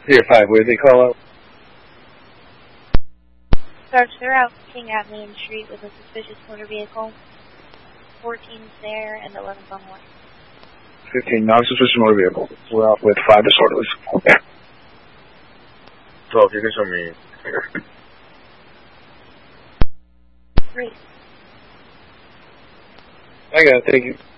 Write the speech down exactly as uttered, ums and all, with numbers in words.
Here, five, where did they call out? Sarge, they're out looking at Main Street with a suspicious motor vehicle. fourteen's there and eleven's on one. fifteen, non-suspicious motor vehicle. We're out with five disorderlies. Okay. twelve, you can show me. Great. I got it, thank you.